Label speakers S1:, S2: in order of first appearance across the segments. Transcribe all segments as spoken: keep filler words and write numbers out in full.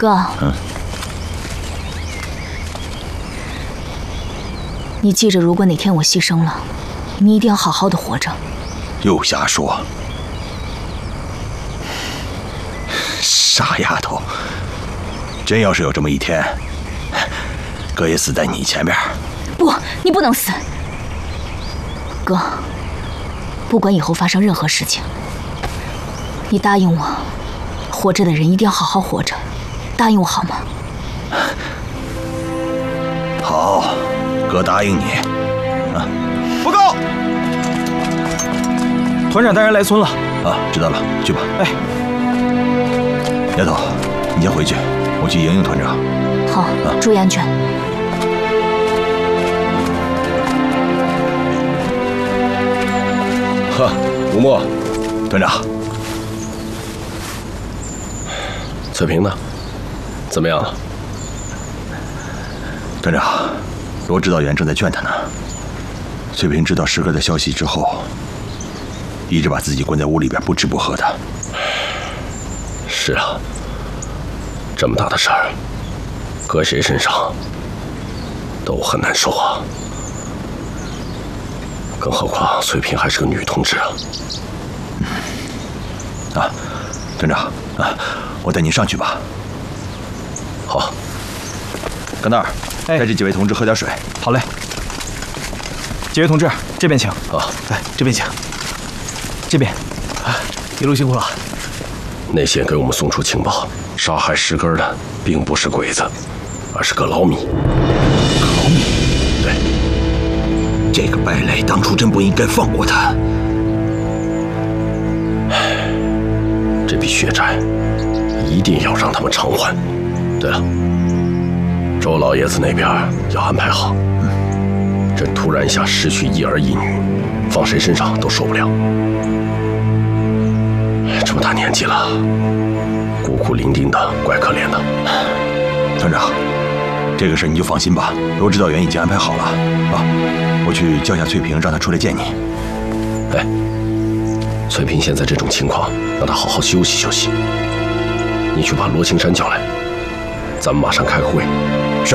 S1: 哥，嗯，你记着，如果哪天我牺牲了，你一定要好好的活着。
S2: 又瞎说！傻丫头，真要是有这么一天，哥也死在你前边。
S1: 不，你不能死，哥。不管以后发生任何事情，你答应我，活着的人一定要好好活着，答应我好吗？
S2: 好，哥答应你。啊，
S3: 报告，团长大人来村了。
S2: 啊，知道了，去吧。
S3: 哎，
S2: 丫头，你先回去，我去迎迎团长。
S1: 好，啊、注意安全。
S2: 呵，吴墨，团长。
S4: 翠萍呢？怎么样了？
S2: 团长，罗指导员正在劝他呢。翠萍知道师哥的消息之后，一直把自己关在屋里边，不吃不喝的。
S4: 是啊，这么大的事儿，搁谁身上都很难受啊。更何况翠萍还是个女同志啊。
S2: 啊，团长啊，我带您上去吧。
S4: 好。
S2: 甘道尔，带这几位同志喝点水。
S3: 好嘞。几位同志，这边请。
S4: 啊，
S3: 来这边请。这边。啊，一路辛苦了。
S4: 内线给我们送出情报，杀害石根的并不是鬼子，而是个老米。
S2: 老米？
S4: 对。
S2: 这个败类当初真不应该放过他。
S4: 这笔血债一定要让他们偿还。对了，周老爷子那边要安排好。嗯，这突然一下失去一儿一女，放谁身上都受不了。这么大年纪了，孤苦伶仃的，怪可怜的。
S2: 团长，这个事你就放心吧，罗指导员已经安排好了啊。我去叫下翠萍，让她出来见你。
S4: 哎，翠萍现在这种情况，让她好好休息休息。你去把罗青山叫来，咱们马上开个会。
S2: 是。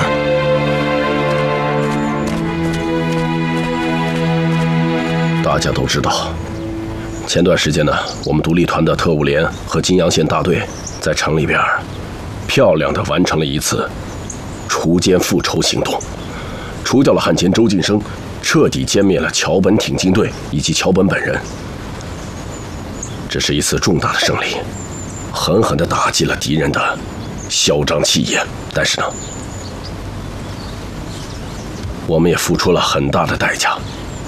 S4: 大家都知道，前段时间呢，我们独立团的特务连和金阳县大队在城里边漂亮的完成了一次除奸复仇行动，除掉了汉奸周晋生，彻底歼灭了桥本挺进队以及桥本本人。这是一次重大的胜利，狠狠地打击了敌人的嚣张气焰。但是呢，我们也付出了很大的代价。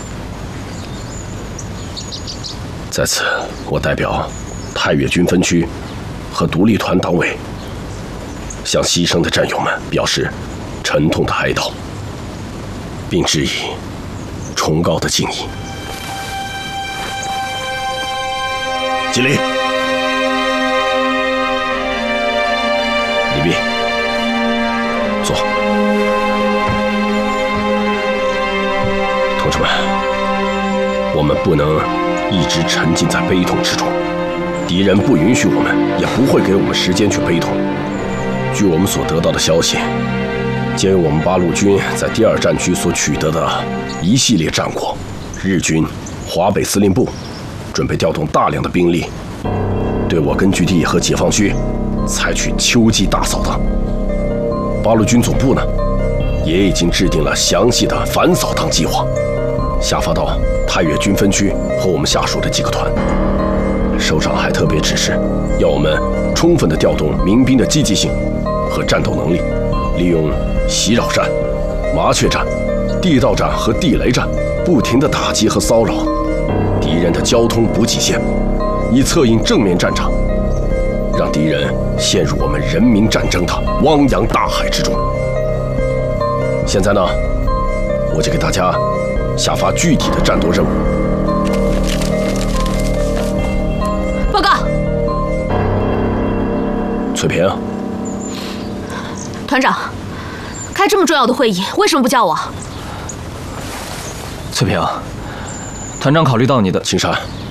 S4: 在此，我代表太岳军分区和独立团党委，向牺牲的战友们表示沉痛的哀悼，并致以崇高的敬意。
S2: 敬礼。
S4: 李弼，坐。同志们，我们不能一直沉浸在悲痛之中，敌人不允许我们，也不会给我们时间去悲痛。据我们所得到的消息，鉴于我们八路军在第二战区所取得的一系列战果，日军华北司令部准备调动大量的兵力，对我根据地和解放区采取秋季大扫荡。八路军总部呢，也已经制定了详细的反扫荡计划，下发到太岳军分区和我们下属的几个团。首长还特别指示，要我们充分地调动民兵的积极性和战斗能力，利用袭扰战、麻雀战、地道战和地雷战，不停地打击和骚扰敌人的交通补给线，以策应正面战场，让敌人陷入我们人民战争的汪洋大海之中。现在呢，我就给大家下发具体的战斗任务。
S1: 报告，
S4: 翠萍，
S1: 团长，开这么重要的会议，为什么不叫我？
S3: 翠萍，团长考虑到你的。
S4: 青山，